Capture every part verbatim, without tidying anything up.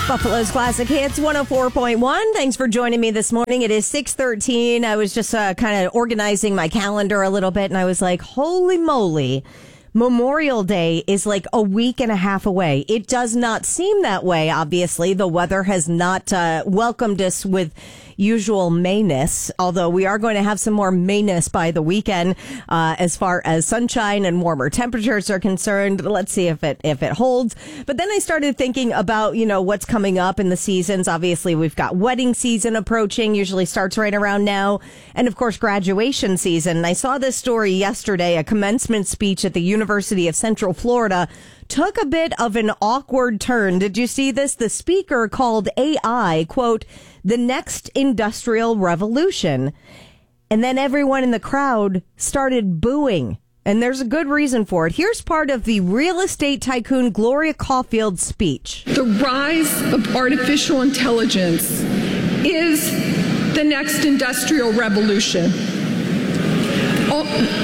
Buffalo's Classic Hits one oh four point one. Thanks for joining me this morning. It is six thirteen. I was just uh, kind of organizing my calendar a little bit, and I was like, holy moly. Memorial Day is like a week and a half away. It does not seem that way, obviously. The weather has not uh, welcomed us with usual Mayness, although we are going to have some more Mayness by the weekend uh, as far as sunshine and warmer temperatures are concerned. Let's see if it if it holds. But then I started thinking about, you know, what's coming up in the seasons. Obviously, we've got wedding season approaching, usually starts right around now. And of course, graduation season. And I saw this story yesterday, a commencement speech at the University of Central Florida took a bit of an awkward turn. Did you see this? The speaker called A I, quote, the next industrial revolution. And then everyone in the crowd started booing. And there's a good reason for it. Here's part of the real estate tycoon Gloria Caulfield's speech. The rise of artificial intelligence is the next industrial revolution. Oh,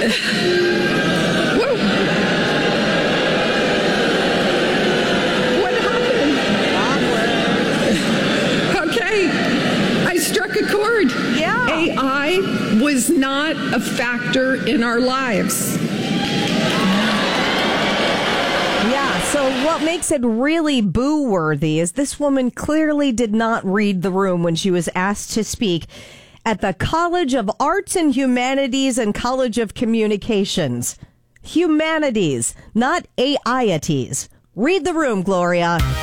whoa. Struck a chord. Yeah. A I was not a factor in our lives. Yeah, so what makes it really boo-worthy is this woman clearly did not read the room when she was asked to speak at the College of Arts and Humanities and College of Communications. Humanities, not A I-ities. Read the room, Gloria.